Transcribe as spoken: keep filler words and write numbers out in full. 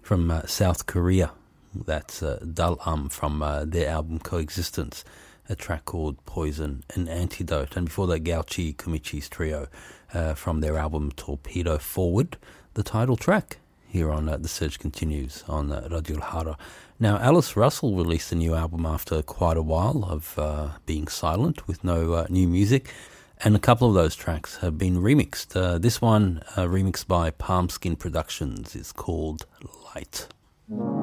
from uh, South Korea. That's uh, Dal-Um from uh, their album Coexistence, a track called Poison and Antidote. And before that, Gauchi Kumichi's trio uh, from their album Torpedo Forward, the title track here on uh, The Search Continues on uh, Radio Lahara. Now, Alice Russell released a new album after quite a while of uh, being silent with no uh, new music, and a couple of those tracks have been remixed. Uh, this one, uh, remixed by Palmskin Productions, is called Light.